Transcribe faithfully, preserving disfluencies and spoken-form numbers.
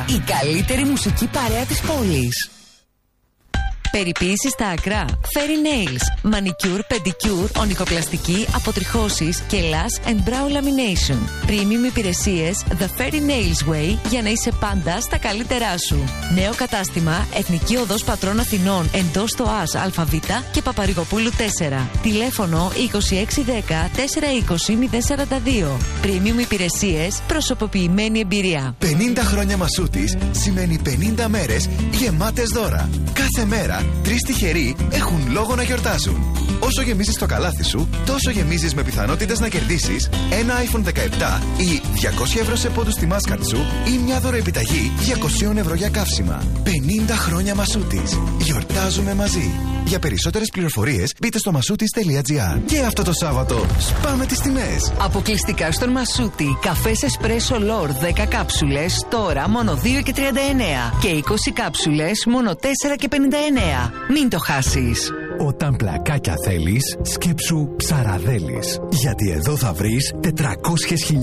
Η καλύτερη μουσική παρέα της πόλης. Περιποίηση στα άκρα. Fairy Nails. Manicure, pedicure, ονικοπλαστική, αποτριχώσεις, κελάς and brow lamination. Premium υπηρεσίες The Fairy Nails Way για να είσαι πάντα στα καλύτερά σου. Νέο κατάστημα Εθνική Οδός Πατρών Αθηνών εντός στο ΑΣ ΑΒ και Παπαρηγοπούλου τέσσερα. Τηλέφωνο είκοσι έξι δέκα τετρακόσια είκοσι μηδέν σαράντα δύο. Premium υπηρεσίες, προσωποποιημένη εμπειρία. πενήντα χρόνια Μασούτης σημαίνει πενήντα μέρες γεμάτες δώρα. Κάθε μέρα τρεις τυχεροί έχουν λόγο να γιορτάζουν. Όσο γεμίζεις το καλάθι σου, τόσο γεμίζεις με πιθανότητες να κερδίσεις ένα άιφον δεκαεπτά ή διακόσια ευρώ σε πόντους στη Mastercard σου ή μια δωροεπιταγή διακόσια ευρώ για καύσιμα. πενήντα χρόνια Μασούτης. Γιορτάζουμε μαζί. Για περισσότερες πληροφορίες μπείτε στο μασούτης τελεία τζι άρ. Και αυτό το Σάββατο σπάμε τις τιμές. Αποκλειστικά στον Μασούτη. Καφές Espresso Lord δέκα κάψουλες τώρα μόνο δύο και τριάντα εννέα και είκοσι κάψουλες μόνο τέσσερα και πενήντα εννέα. Μην το χάσεις. Όταν πλακάκια θέλεις, σκέψου Ψαραδέλης. Γιατί εδώ θα βρεις τετρακόσιες χιλιάδες